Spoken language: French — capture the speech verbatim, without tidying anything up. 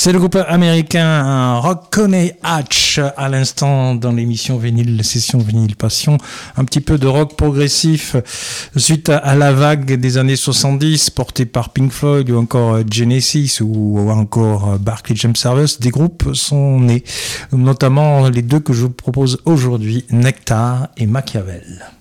C'est le groupe américain Rockone Hatch à l'instant dans l'émission Vinyle, session Vinyle Passion. Un petit peu de rock progressif suite à, à la vague des années soixante-dix portée par Pink Floyd ou encore Genesis ou, ou encore Barclay James Harvest. Des groupes sont nés, notamment les deux que je vous propose aujourd'hui, Nectar et Machiavel.